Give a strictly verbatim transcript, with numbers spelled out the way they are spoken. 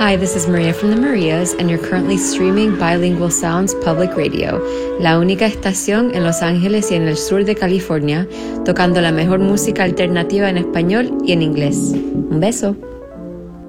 Hi, this is Maria from the Marias, and you're currently streaming Bilingual Sounds Public Radio, la única estación en Los Ángeles y en el sur de California, tocando la mejor música alternativa en español y en inglés. Un beso.